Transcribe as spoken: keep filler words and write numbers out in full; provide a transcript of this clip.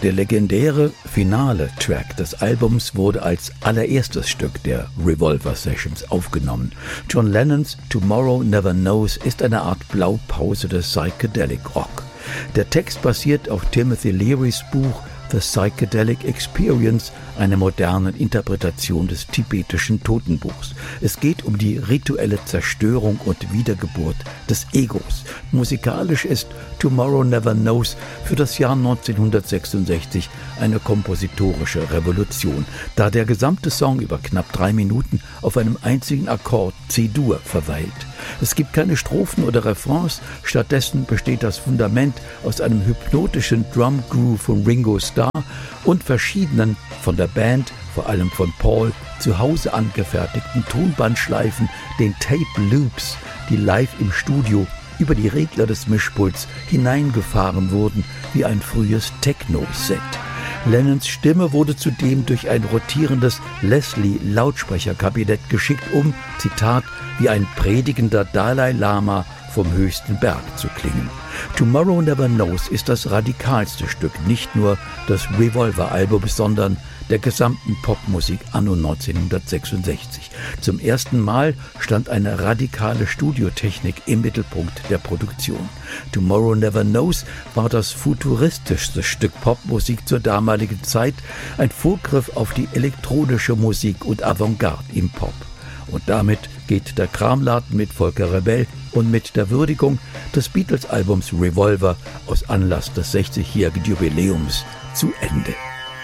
Der legendäre Finale-Track des Albums wurde als allererstes Stück der Revolver Sessions aufgenommen. John Lennons Tomorrow Never Knows ist eine Art Blaupause des Psychedelic Rock. Der Text basiert auf Timothy Learys Buch The Psychedelic Experience, einer modernen Interpretation des tibetischen Totenbuchs. Es geht um die rituelle Zerstörung und Wiedergeburt des Egos. Musikalisch ist Tomorrow Never Knows für das Jahr neunzehnhundertsechsundsechzig eine kompositorische Revolution, da der gesamte Song über knapp drei Minuten auf einem einzigen Akkord C-Dur verweilt. Es gibt keine Strophen oder Refrains, stattdessen besteht das Fundament aus einem hypnotischen Drum-Groove von Ringo Starr und verschiedenen, von der Band, vor allem von Paul, zu Hause angefertigten Tonbandschleifen, den Tape-Loops, die live im Studio über die Regler des Mischpults hineingefahren wurden wie ein frühes Techno-Set. Lennons Stimme wurde zudem durch ein rotierendes Leslie-Lautsprecherkabinett geschickt, um, Zitat, wie ein predigender Dalai Lama vom höchsten Berg zu klingen. Tomorrow Never Knows ist das radikalste Stück nicht nur des Revolver-Albums, sondern der gesamten Popmusik anno neunzehnhundertsechsundsechzig. Zum ersten Mal stand eine radikale Studiotechnik im Mittelpunkt der Produktion. Tomorrow Never Knows war das futuristischste Stück Popmusik zur damaligen Zeit, ein Vorgriff auf die elektronische Musik und Avantgarde im Pop. Und damit geht der Kramladen mit Volker Rebell und mit der Würdigung des Beatles-Albums Revolver aus Anlass des sechzigjährigen Jubiläums zu Ende.